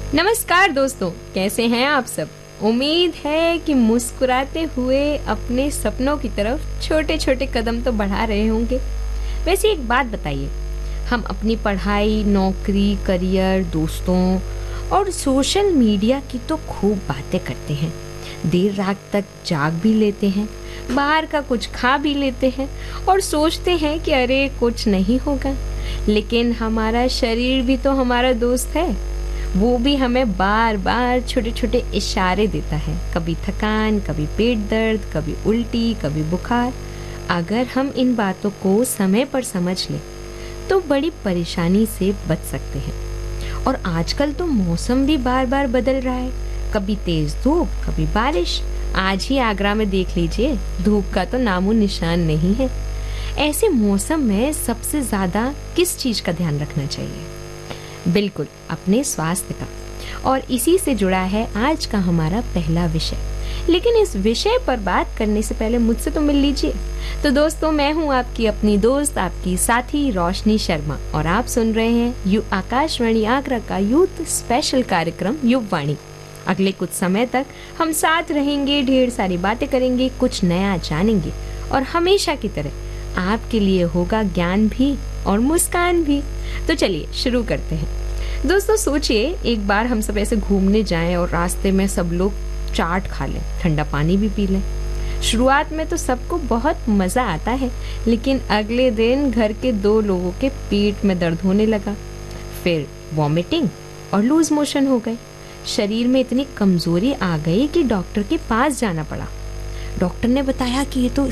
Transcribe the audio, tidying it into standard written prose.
नमस्कार दोस्तों, कैसे हैं आप सब। उम्मीद है कि मुस्कुराते हुए अपने सपनों की तरफ छोटे छोटे कदम तो बढ़ा रहे होंगे। वैसे एक बात बताइए, हम अपनी पढ़ाई, नौकरी, करियर, दोस्तों और सोशल मीडिया की तो खूब बातें करते हैं। देर रात तक जाग भी लेते हैं, बाहर का कुछ खा भी लेते हैं और सोचते हैं कि अरे कुछ नहीं होगा। लेकिन हमारा शरीर भी तो हमारा दोस्त है। वो भी हमें बार बार छोटे छोटे इशारे देता है, कभी थकान, कभी पेट दर्द, कभी उल्टी, कभी बुखार। अगर हम इन बातों को समय पर समझ लें तो बड़ी परेशानी से बच सकते हैं। और आजकल तो मौसम भी बार बार बदल रहा है, कभी तेज धूप, कभी बारिश। आज ही आगरा में देख लीजिए, धूप का तो नामो निशान नहीं है। ऐसे मौसम में सबसे ज्यादा किस चीज का ध्यान रखना चाहिए? बिल्कुल अपने स्वास्थ्य का। और इसी से जुड़ा है आज का हमारा पहला विषय। लेकिन इस विषय पर बात करने से पहले मुझसे तो मिल लीजिए। तो दोस्तों, मैं हूं आपकी अपनी दोस्त, आपकी साथी रोशनी शर्मा, और आप सुन रहे हैं आकाशवाणी आगरा का यूथ स्पेशल कार्यक्रम युववाणी। अगले कुछ समय तक हम साथ रहेंगे, ढेर सारी बातें करेंगे, कुछ नया जानेंगे और हमेशा की तरह आपके लिए होगा ज्ञान भी और मुस्कान भी। तो चलिए शुरू करते हैं। दोस्तों सोचिए, एक बार हम सब ऐसे घूमने जाएं और रास्ते में सब लोग चाट खा लें, ठंडा पानी भी पी लें। शुरुआत में तो सबको बहुत मजा आता है, लेकिन अगले दिन घर के 2 लोगों के पेट में दर्द होने लगा, फिर वॉमिटिंग और लूज मोशन हो गए। शरीर में इतनी कमजोरी आ गई कि डॉक्टर के पास जाना पड़ा। डॉक्टर ने बताया कि ये तो